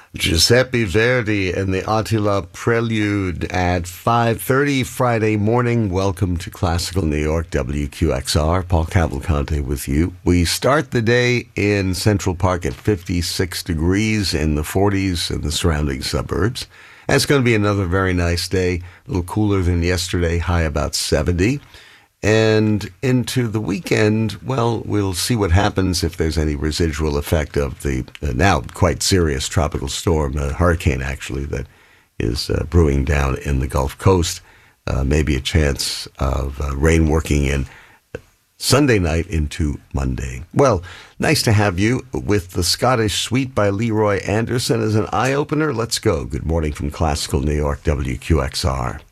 Giuseppe Verdi and the Attila Prelude at 5:30 Friday morning. Welcome to Classical New York, WQXR. Paul Cavalcante with you. We start the day in Central Park at 56 degrees in the 40s in the surrounding suburbs. And it's going to be another very nice day, a little cooler than yesterday, high about 70. And into the weekend, well, we'll see what happens if there's any residual effect of the now quite serious tropical storm, a hurricane actually, that is brewing down in the Gulf Coast. Maybe a chance of rain working in Sunday night into Monday. Well, nice to have you with the Scottish Suite by Leroy Anderson as an eye-opener. Let's go. Good morning from Classical New York, WQXR.